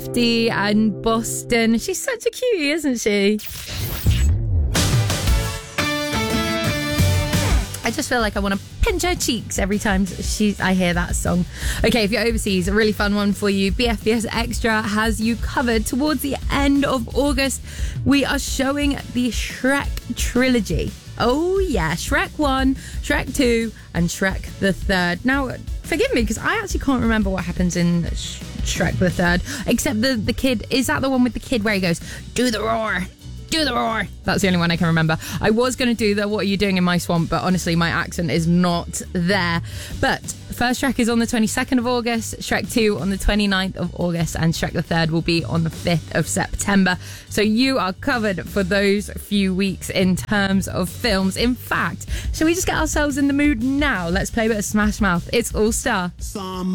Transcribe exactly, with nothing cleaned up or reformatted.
and Boston. She's such a cutie, isn't she? I just feel like I want to pinch her cheeks every time she, I hear that song. Okay, if you're overseas, a really fun one for you. B F B S Extra has you covered. Towards the end of August, we are showing the Shrek trilogy. Oh yeah, Shrek one, Shrek two, and Shrek the Third. Now, forgive me, because I actually can't remember what happens in Sh- Shrek the Third, except the, the kid. Is that the one with the kid where he goes, do the roar? Do the roar. That's the only one I can remember. I was going to do the What Are You Doing in My Swamp, but honestly, my accent is not there. But first Shrek is on the twenty-second of August, Shrek two on the twenty-ninth of August, and Shrek the Third will be on the fifth of September. So you are covered for those few weeks in terms of films. In fact, shall we just get ourselves in the mood now? Let's play a bit of Smash Mouth. It's All Star. Some